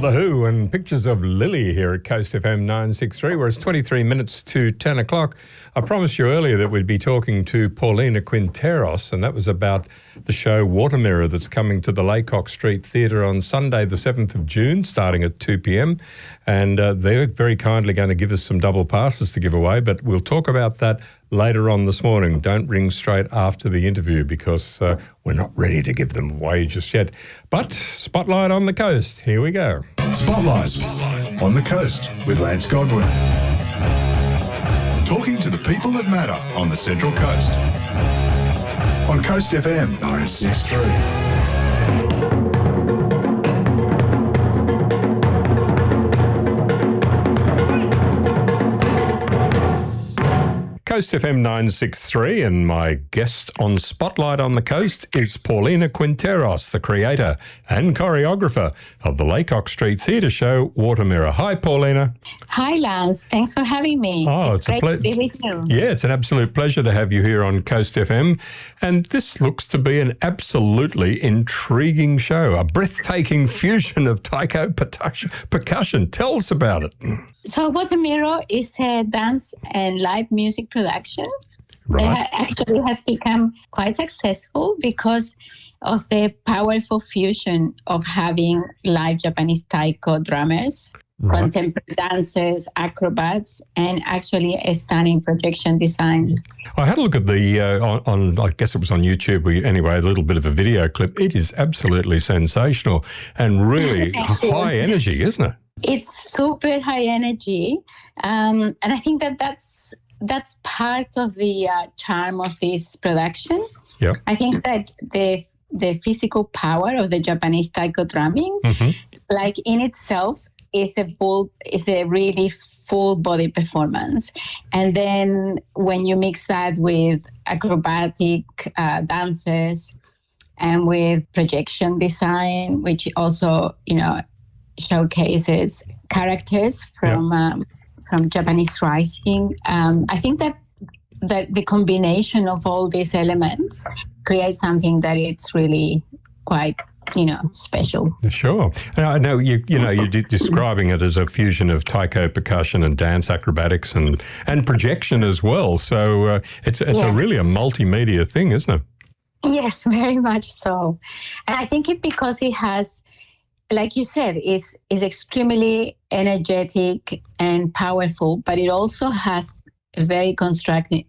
The Who and Pictures of Lily here at Coast FM 963, where it's 23 minutes to 10 o'clock. I promised you earlier that we'd be talking to Paulina Quinteros, and that was about the show Water Mirror that's coming to the Laycock Street Theatre on Sunday, the 7th of June, starting at 2 p.m. And they're very kindly going to give us some double passes to give away, but we'll talk about that later on this morning. Don't ring straight after the interview because we're not ready to give them away just yet. But Spotlight on the Coast, here we go. Spotlight on the Coast with Lance Godwin. Talking to the people that matter on the Central Coast. On Coast FM 963. Coast FM 963, and my guest on Spotlight on the Coast is Paulina Quinteros, the creator and choreographer of the Laycock Street Theatre show Water Mirror. Hi, Paulina. Hi, Lance. Thanks for having me. Oh, it's great to be with you. Yeah, it's an absolute pleasure to have you here on Coast FM. And this looks to be an absolutely intriguing show, a breathtaking fusion of taiko percussion. Tell us about it. So Water Mirror is a dance and live music production. Right. That actually has become quite successful because of the powerful fusion of having live Japanese taiko drummers, Right. contemporary dancers, acrobats, and actually a stunning projection design. I had a look at the, on I guess it was on YouTube, anyway, a little bit of a video clip. It is absolutely sensational and really high energy, isn't it? It's super high energy, and I think that's part of the charm of this production. Yep. I think that the physical power of the Japanese taiko drumming, like in itself, is a really full body performance, and then when you mix that with acrobatic dancers and with projection design, which also showcases characters from Japanese writing. I think that the combination of all these elements creates something that it's really quite special. Sure. I know you're describing it as a fusion of taiko percussion and dance acrobatics and projection as well. So it's really a multimedia thing, isn't it? Yes, very much so. And I think because it has, like you said, is extremely energetic and powerful, but it also has very contrasting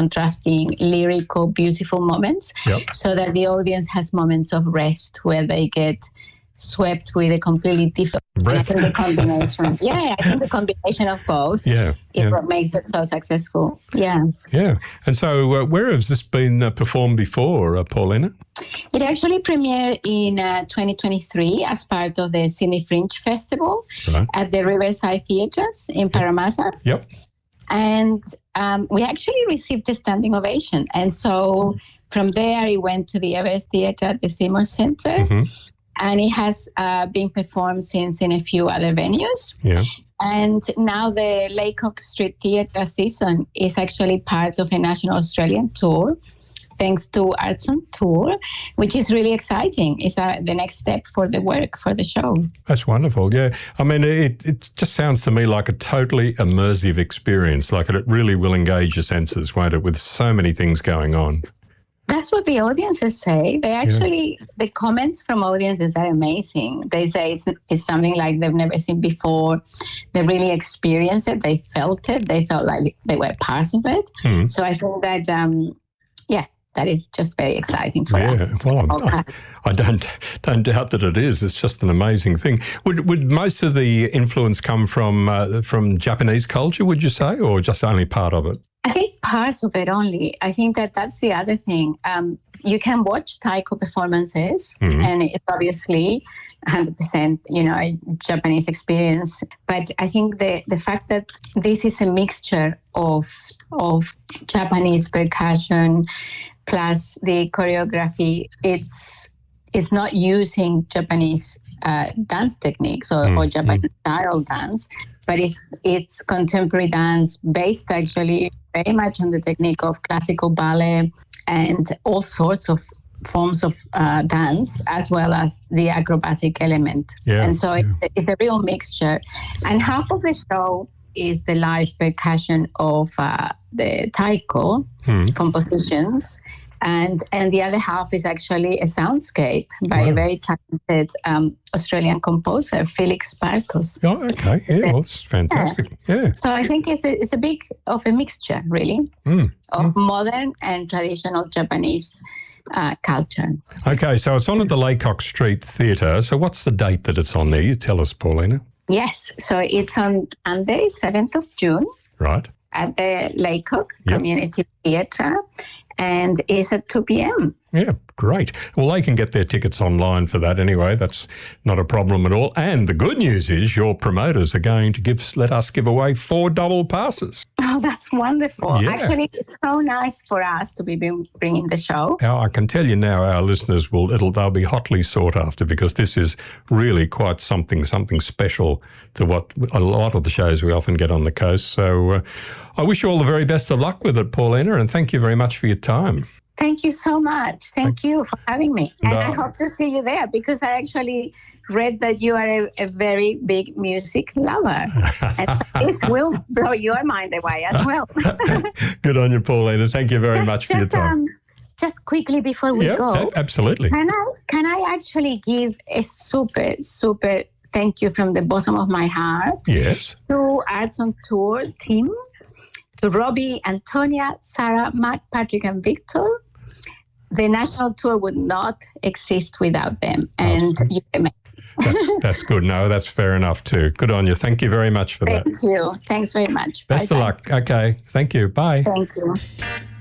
lyrical, beautiful moments, so that the audience has moments of rest where they get swept with a completely different breath. I think the combination. I think the combination of both is what makes it so successful. Yeah. And so where has this been performed before, Paulina? It actually premiered in 2023 as part of the Sydney Fringe Festival at the Riverside Theatres in Parramatta. Yep. And we actually received a standing ovation. And so from there, it went to the Everest Theatre at the Seymour Centre. And it has been performed since in a few other venues. Yeah. And now the Laycock Street Theatre season is actually part of a national Australian tour, thanks to Arts on Tour, which is really exciting. It's the next step for the work, for the show. That's wonderful, yeah. I mean, it just sounds to me like a totally immersive experience, like it really will engage your senses, won't it, with so many things going on. That's what the audiences say. They actually, the comments from audiences are amazing. They say it's something like they've never seen before. They really experienced it. They felt it. They felt like they were part of it. So I think that, that is just very exciting for us. Well, I don't doubt that it is. It's just an amazing thing. Would most of the influence come from Japanese culture, would you say, or just only part of it? I think parts of it only. I think that's the other thing. You can watch taiko performances, and it's obviously 100%, a Japanese experience. But I think the fact that this is a mixture of Japanese percussion plus the choreography, it's not using Japanese dance techniques or Japanese style dance, but it's contemporary dance based actually very much on the technique of classical ballet and all sorts of forms of dance as well as the acrobatic element. Yeah, and so it's a real mixture. And half of the show is the live percussion of the taiko compositions. And the other half is actually a soundscape by a very talented Australian composer, Felix Bartos. Oh, okay. Yeah, well, it's fantastic. Yeah. So I think it's a big of a mixture, really, of modern and traditional Japanese culture. Okay, so it's on at the Laycock Street Theatre. So what's the date that it's on there? You tell us, Paulina. Yes, so it's on Monday, 7th of June. Right. At the Laycock Community Theatre, and it's at 2 p.m. Yeah, great. Well, they can get their tickets online for that anyway. That's not a problem at all. And the good news is your promoters are going to let us give away 4 double passes. Oh, that's wonderful. Yeah. Actually, it's so nice for us to be bringing the show. Now, I can tell you now our listeners they'll be hotly sought after, because this is really quite something special to what a lot of the shows we often get on the coast. So I wish you all the very best of luck with it, Paulina, and thank you very much for your time. Thank you so much. Thank you for having me. And I hope to see you there, because I actually read that you are a very big music lover. And this will blow your mind away as well. Good on you, Paulina. Thank you very much for your time. Just quickly before we go. Absolutely. Can I actually give a super, super thank you from the bottom of my heart? Yes. To Arts on Tour team, to Robbie, Antonia, Sarah, Mark, Patrick, and Victor. The national tour would not exist without them. And you can that's good. No, that's fair enough too. Good on you. Thank you very much for that. Thank you. Thanks very much. Best of luck. Okay. Thank you. Bye. Thank you.